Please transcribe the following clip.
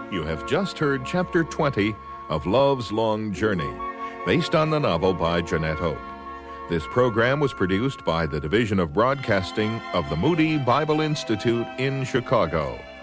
You have just heard Chapter 20 of Love's Long Journey, based on the novel by Jeanette Oke. This program was produced by the Division of Broadcasting of the Moody Bible Institute in Chicago.